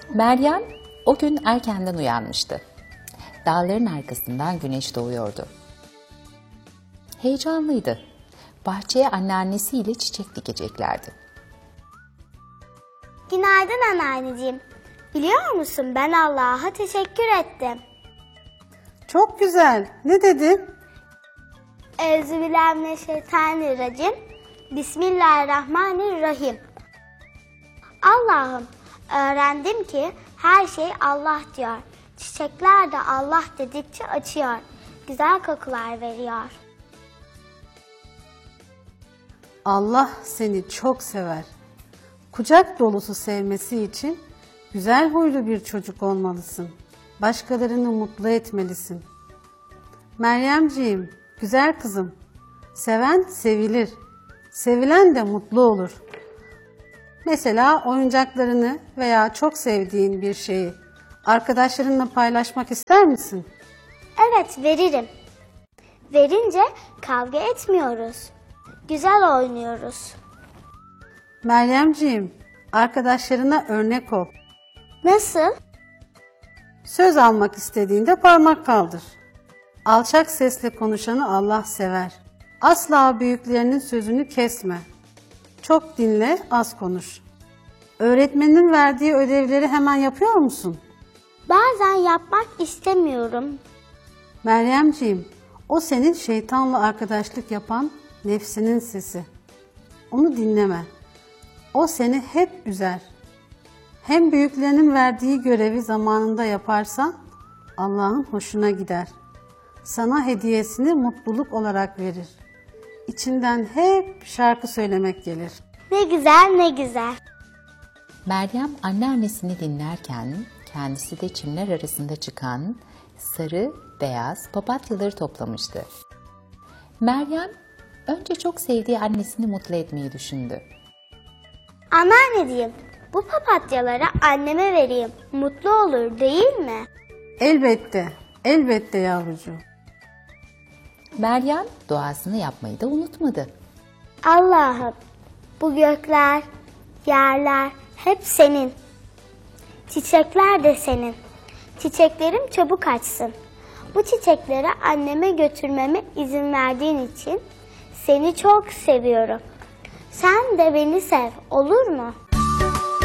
Meryem o gün erkenden uyanmıştı. Dağların arkasından güneş doğuyordu. Heyecanlıydı. Bahçeye anneannesiyle çiçek dikeceklerdi. Günaydın anneanneciğim. Biliyor musun, ben Allah'a teşekkür ettim. Çok güzel. Ne dedin? Euzubillahimineşşeytanirracim. Bismillahirrahmanirrahim. Allah'ım, öğrendim ki her şey Allah diyor. Çiçekler de Allah dedikçe açıyor. Güzel kokular veriyor. Allah seni çok sever. Kucak dolusu sevmesi için güzel huylu bir çocuk olmalısın. Başkalarını mutlu etmelisin. Meryemciğim, güzel kızım. Seven sevilir. Sevilen de mutlu olur. Mesela oyuncaklarını veya çok sevdiğin bir şeyi arkadaşlarınla paylaşmak ister misin? Evet, veririm. Verince kavga etmiyoruz. Güzel oynuyoruz. Meryemciğim, arkadaşlarına örnek ol. Nasıl? Söz almak istediğinde parmak kaldır. Alçak sesle konuşanı Allah sever. Asla büyüklerinin sözünü kesme. Çok dinle, az konuş. Öğretmenin verdiği ödevleri hemen yapıyor musun? Bazen yapmak istemiyorum. Meryemciğim, o senin şeytanla arkadaşlık yapan nefsinin sesi. Onu dinleme. O seni hep üzer. Hem büyüklerinin verdiği görevi zamanında yaparsan Allah'ın hoşuna gider. Sana hediyesini mutluluk olarak verir. İçinden hep şarkı söylemek gelir. Ne güzel, ne güzel. Meryem anneannesini dinlerken kendisi de çimler arasında çıkan sarı, beyaz papatyaları toplamıştı. Meryem önce çok sevdiği annesini mutlu etmeyi düşündü. Anneanneciğim, bu papatyaları anneme vereyim. Mutlu olur değil mi? Elbette, elbette yavrucuğum. Meryem duasını yapmayı da unutmadı. Allah'ım, bu gökler, yerler hep senin. Çiçekler de senin. Çiçeklerim çabuk açsın. Bu çiçekleri anneme götürmeme izin verdiğin için seni çok seviyorum. Sen de beni sev, olur mu?